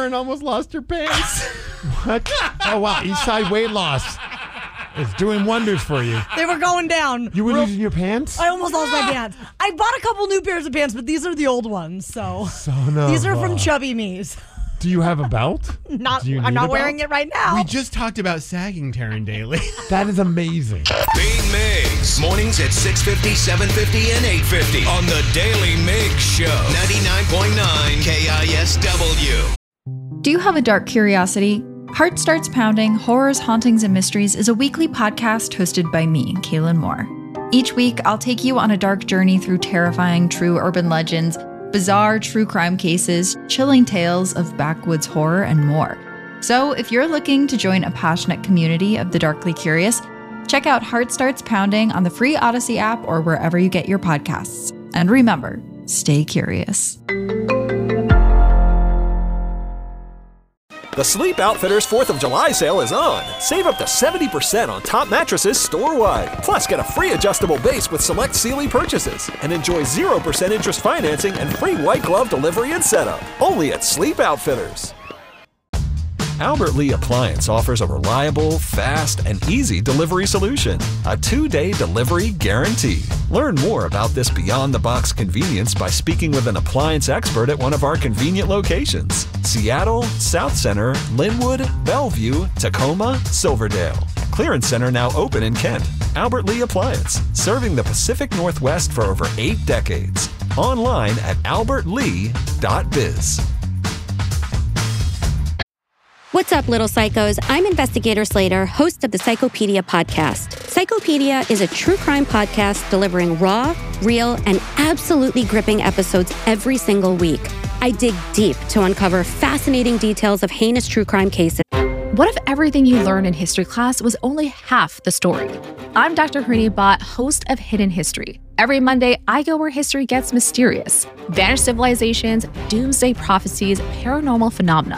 Karen almost lost her pants. What? Oh, wow. Eastside weight loss. It's doing wonders for you. They were going down. You were losing your pants? I almost lost my pants. I bought a couple new pairs of pants, but these are the old ones. So these are from Chubby Me's. Do you have a belt? I'm not wearing it right now. We just talked about sagging, Taryn Daly. That is amazing. Big Migs. Mornings at 6:50, 7:50, and 8:50 on the Daily Migs Show. 99.9 KISW. Do you have a dark curiosity? Heart Starts Pounding, Horrors, Hauntings, and Mysteries is a weekly podcast hosted by me, Kaylin Moore. Each week, I'll take you on a dark journey through terrifying true urban legends, bizarre true crime cases, chilling tales of backwoods horror, and more. So if you're looking to join a passionate community of the darkly curious, check out Heart Starts Pounding on the free Odyssey app or wherever you get your podcasts. And remember, stay curious. The Sleep Outfitters 4th of July sale is on. Save up to 70% on top mattresses store-wide. Plus, get a free adjustable base with select Sealy purchases. And enjoy 0% interest financing and free white glove delivery and setup. Only at Sleep Outfitters. Albert Lee Appliance offers a reliable, fast, and easy delivery solution. A 2-day delivery guarantee. Learn more about this beyond-the-box convenience by speaking with an appliance expert at one of our convenient locations. Seattle, South Center, Linwood, Bellevue, Tacoma, Silverdale. Clearance Center now open in Kent. Albert Lee Appliance, serving the Pacific Northwest for over 8 decades. Online at albertlee.biz. What's up, little psychos? I'm Investigator Slater, host of the Psychopedia podcast. Psychopedia is a true crime podcast delivering raw, real, and absolutely gripping episodes every single week. I dig deep to uncover fascinating details of heinous true crime cases. What if everything you learned in history class was only half the story? I'm Dr. Harini Bhatt, host of Hidden History. Every Monday, I go where history gets mysterious. Vanished civilizations, doomsday prophecies, paranormal phenomena.